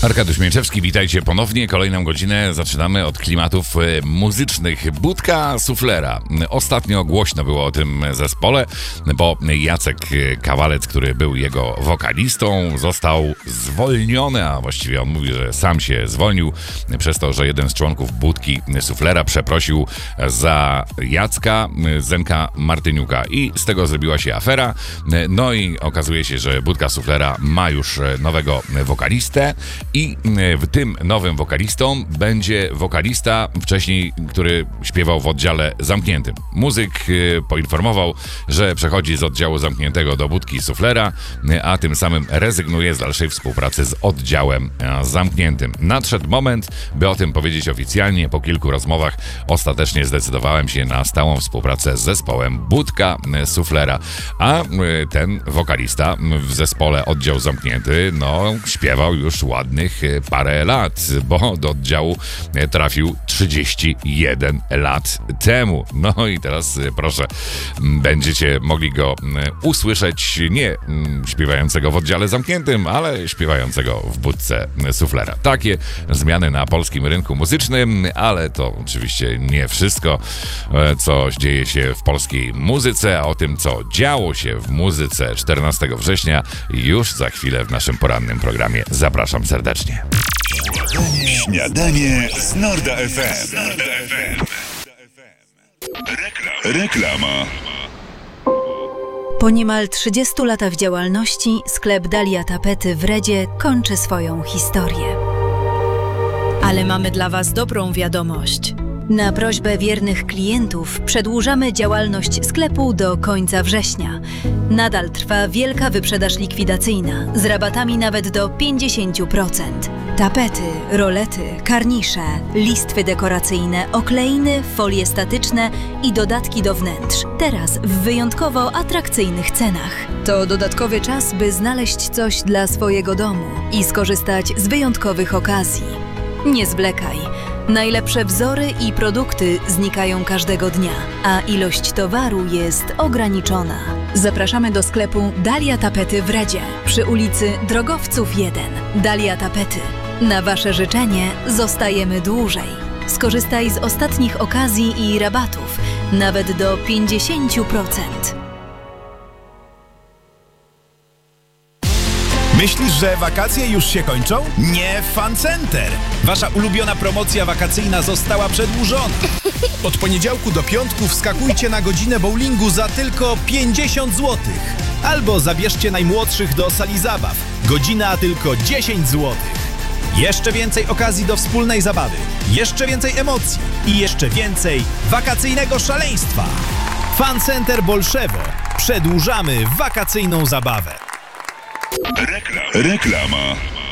Arkadiusz Mieczewski, witajcie ponownie. Kolejną godzinę zaczynamy od klimatów muzycznych. Budka Suflera. Ostatnio głośno było o tym zespole, bo Jacek Kawalec, który był jego wokalistą, został zwolniony, a właściwie on mówi, że sam się zwolnił przez to, że jeden z członków Budki Suflera przeprosił za Jacka, Zenka Martyniuka, i z tego zrobiła się afera. No i okazuje się, że Budka Suflera ma już nowego wokalistę i tym nowym wokalistą będzie wokalista wcześniej, który śpiewał w oddziale zamkniętym. Muzyk poinformował, że przechodzi z oddziału zamkniętego do Budki Suflera, a tym samym rezygnuje z dalszej współpracy z oddziałem zamkniętym. Nadszedł moment, by o tym powiedzieć oficjalnie. Po kilku rozmowach ostatecznie zdecydowałem się na stałą współpracę z zespołem Budka Suflera. A ten wokalista w zespole Oddział Zamknięty śpiewał już ładnych parę lat, bo do oddziału trafił 31 lat temu. No i teraz proszę, będziecie mogli go usłyszeć nie śpiewającego w oddziale zamkniętym, ale śpiewającego w Budce Suflera. Takie zmiany na polskim rynku muzycznym, ale to oczywiście nie wszystko, co dzieje się w polskiej muzyce, a o tym, co działo się w muzyce 14 września już za chwilę w naszym porannym programie. Zapraszam serdecznie. Śniadanie z Norda FM. Reklama. Po niemal 30 latach działalności sklep Dalia Tapety w Redzie kończy swoją historię. Ale mamy dla Was dobrą wiadomość. Na prośbę wiernych klientów przedłużamy działalność sklepu do końca września. Nadal trwa wielka wyprzedaż likwidacyjna z rabatami nawet do 50%. Tapety, rolety, karnisze, listwy dekoracyjne, okleiny, folie statyczne i dodatki do wnętrz. Teraz w wyjątkowo atrakcyjnych cenach. To dodatkowy czas, by znaleźć coś dla swojego domu i skorzystać z wyjątkowych okazji. Nie zwlekaj. Najlepsze wzory i produkty znikają każdego dnia, a ilość towaru jest ograniczona. Zapraszamy do sklepu Dalia Tapety w Redzie przy ulicy Drogowców 1. Dalia Tapety. Na Wasze życzenie zostajemy dłużej. Skorzystaj z ostatnich okazji i rabatów, nawet do 50%. Myślisz, że wakacje już się kończą? Nie w Fun Center! Wasza ulubiona promocja wakacyjna została przedłużona. Od poniedziałku do piątku wskakujcie na godzinę bowlingu za tylko 50 zł. Albo zabierzcie najmłodszych do sali zabaw. Godzina tylko 10 zł. Jeszcze więcej okazji do wspólnej zabawy, jeszcze więcej emocji i jeszcze więcej wakacyjnego szaleństwa. Fun Center Bolszewo. Przedłużamy wakacyjną zabawę. Reklama.